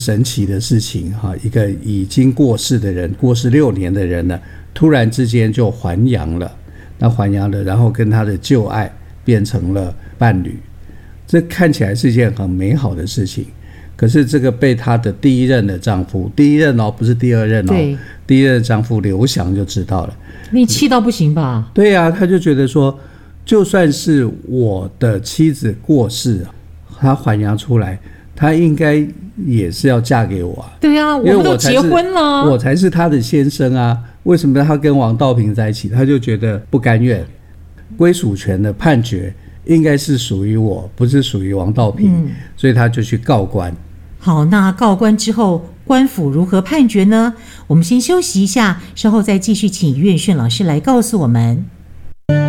神奇的事情哈，一个已经过世的人，过世6年的人呢，突然之间就还阳了。那还阳了，然后跟他的旧爱变成了伴侣，这看起来是一件很美好的事情。可是这个被她的第一任的丈夫，第一任哦，不是第二任哦，第一任的丈夫刘翔就知道了。 你气到不行吧？ 对啊，他就觉得说，就算是我的妻子过世，她还阳出来，她应该也是要嫁给我啊。 对啊，我们都结婚了， 我才是她的先生啊。为什么她跟王道平在一起？她就觉得不甘愿，归属权的判决应该是属于我，不是属于王道平，所以她就去告官。 好，那告官之后，官府如何判决呢？我们先休息一下，稍后再继续请岳炫老师来告诉我们。